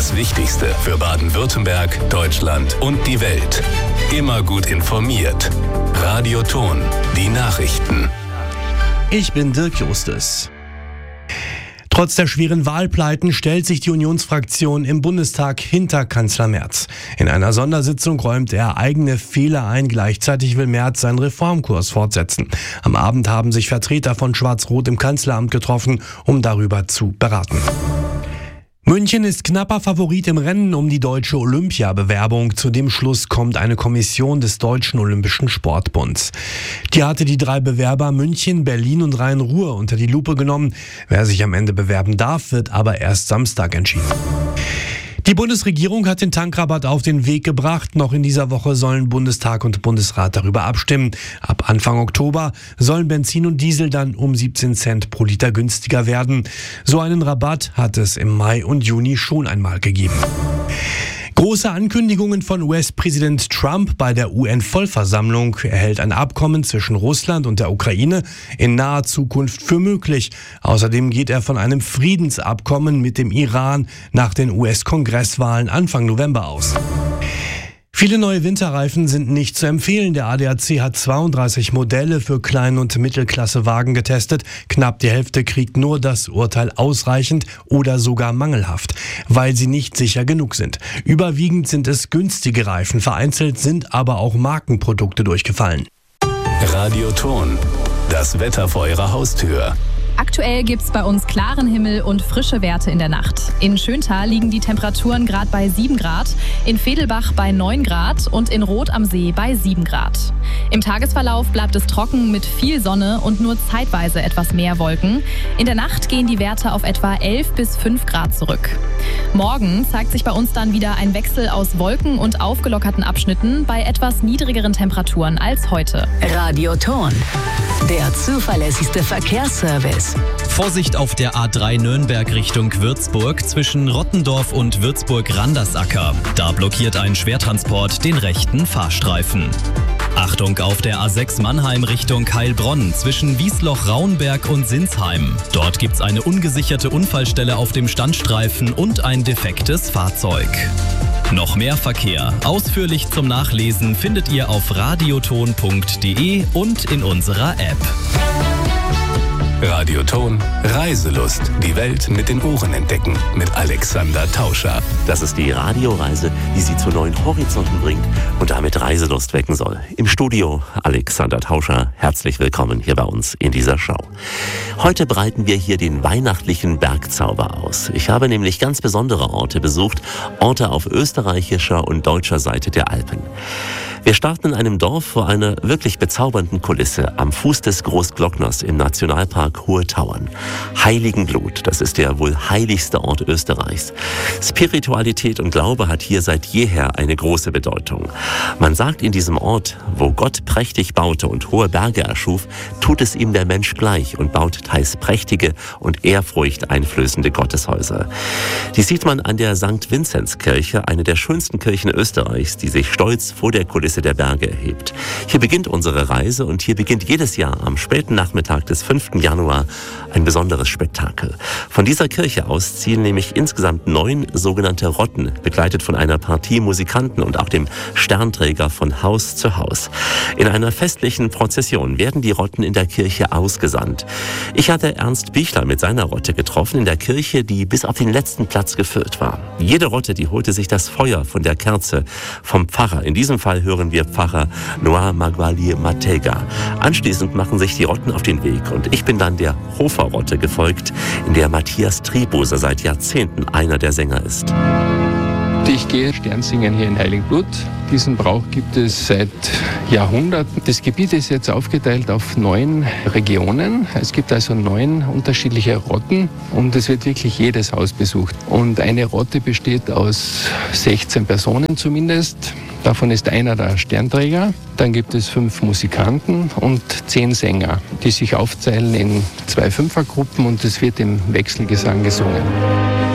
Das Wichtigste für Baden-Württemberg, Deutschland und die Welt. Immer gut informiert. Radio Thon, die Nachrichten. Ich bin Dirk Justus. Trotz der schweren Wahlpleiten stellt sich die Unionsfraktion im Bundestag hinter Kanzler Merz. In einer Sondersitzung räumt er eigene Fehler ein. Gleichzeitig will Merz seinen Reformkurs fortsetzen. Am Abend haben sich Vertreter von Schwarz-Rot im Kanzleramt getroffen, um darüber zu beraten. München ist knapper Favorit im Rennen um die deutsche Olympiabewerbung. Zu dem Schluss kommt eine Kommission des Deutschen Olympischen Sportbunds. Die hatte die 3 Bewerber München, Berlin und Rhein-Ruhr unter die Lupe genommen. Wer sich am Ende bewerben darf, wird aber erst Samstag entschieden. Die Bundesregierung hat den Tankrabatt auf den Weg gebracht. Noch in dieser Woche sollen Bundestag und Bundesrat darüber abstimmen. Ab Anfang Oktober sollen Benzin und Diesel dann um 17 Cent pro Liter günstiger werden. So einen Rabatt hat es im Mai und Juni schon einmal gegeben. Große Ankündigungen von US-Präsident Trump bei der UN-Vollversammlung. Er hält ein Abkommen zwischen Russland und der Ukraine in naher Zukunft für möglich. Außerdem geht er von einem Friedensabkommen mit dem Iran nach den US-Kongresswahlen Anfang November aus. Viele neue Winterreifen sind nicht zu empfehlen. Der ADAC hat 32 Modelle für Klein- und Mittelklassewagen getestet. Knapp die Hälfte kriegt nur das Urteil ausreichend oder sogar mangelhaft, weil sie nicht sicher genug sind. Überwiegend sind es günstige Reifen, vereinzelt sind aber auch Markenprodukte durchgefallen. Radio Thon, das Wetter vor Ihrer Haustür. Aktuell gibt's bei uns klaren Himmel und frische Werte in der Nacht. In Schöntal liegen die Temperaturen gerade bei 7 Grad, in Vedelbach bei 9 Grad und in Roth am See bei 7 Grad. Im Tagesverlauf bleibt es trocken mit viel Sonne und nur zeitweise etwas mehr Wolken. In der Nacht gehen die Werte auf etwa 11 bis 5 Grad zurück. Morgen zeigt sich bei uns dann wieder ein Wechsel aus Wolken und aufgelockerten Abschnitten bei etwas niedrigeren Temperaturen als heute. Radio Thon, der zuverlässigste Verkehrsservice. Vorsicht auf der A3 Nürnberg Richtung Würzburg zwischen Rottendorf und Würzburg-Randersacker. Da blockiert ein Schwertransport den rechten Fahrstreifen. Achtung auf der A6 Mannheim Richtung Heilbronn zwischen Wiesloch-Raunberg und Sinsheim. Dort gibt's eine ungesicherte Unfallstelle auf dem Standstreifen und ein defektes Fahrzeug. Noch mehr Verkehr, ausführlich zum Nachlesen, findet ihr auf radiothon.de und in unserer App. Radio Thon, Reiselust. Die Welt mit den Ohren entdecken. Mit Alexander Tauscher. Das ist die Radioreise, die Sie zu neuen Horizonten bringt und damit Reiselust wecken soll. Im Studio Alexander Tauscher. Herzlich willkommen hier bei uns in dieser Show. Heute breiten wir hier den weihnachtlichen Bergzauber aus. Ich habe nämlich ganz besondere Orte besucht. Orte auf österreichischer und deutscher Seite der Alpen. Wir starten in einem Dorf vor einer wirklich bezaubernden Kulisse am Fuß des Großglockners im Nationalpark Hohe Tauern. Heiligenblut, das ist der wohl heiligste Ort Österreichs. Spiritualität und Glaube hat hier seit jeher eine große Bedeutung. Man sagt in diesem Ort, wo Gott prächtig baute und hohe Berge erschuf, tut es ihm der Mensch gleich und baut teils prächtige und ehrfurchteinflößende Gotteshäuser. Die sieht man an der St. Vinzenzkirche, eine der schönsten Kirchen Österreichs, die sich stolz vor der Kulisse der Berge erhebt. Hier beginnt unsere Reise und hier beginnt jedes Jahr am späten Nachmittag des 5. Januar ein besonderes Spektakel. Von dieser Kirche aus ziehen nämlich insgesamt 9 sogenannte Rotten, begleitet von einer Partie Musikanten und auch dem Sternträger von Haus zu Haus. In einer festlichen Prozession werden die Rotten in der Kirche ausgesandt. Ich hatte Ernst Bichler mit seiner Rotte getroffen in der Kirche, die bis auf den letzten Platz gefüllt war. Jede Rotte, die holte sich das Feuer von der Kerze vom Pfarrer. In diesem Fall hören wir Pfarrer Noah Magwali Matega. Anschließend machen sich die Rotten auf den Weg und ich bin dann der Hoferrotte gefolgt, in der Matthias Triebose seit Jahrzehnten einer der Sänger ist. Ich gehe Sternsingen hier in Heiligenblut. Diesen Brauch gibt es seit Jahrhunderten. Das Gebiet ist jetzt aufgeteilt auf 9 Regionen. Es gibt also 9 unterschiedliche Rotten und es wird wirklich jedes Haus besucht. Und eine Rotte besteht aus 16 Personen zumindest. Davon ist einer der Sternträger. Dann gibt es 5 Musikanten und 10 Sänger, die sich aufteilen in 2 Fünfergruppen und es wird im Wechselgesang gesungen.